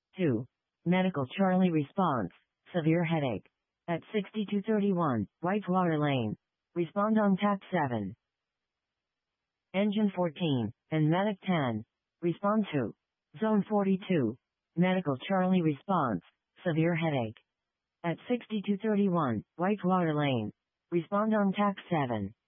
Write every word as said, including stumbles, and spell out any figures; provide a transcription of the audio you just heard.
two. Medical Charlie response, severe headache. At sixty-two thirty-one, Whitewater Lane. Respond on T A C seven. Engine fourteen, and Medic ten. Respond to Zone forty-two. Medical Charlie response, severe headache. At sixty-two thirty-one, Whitewater Lane. Respond on T A C seven.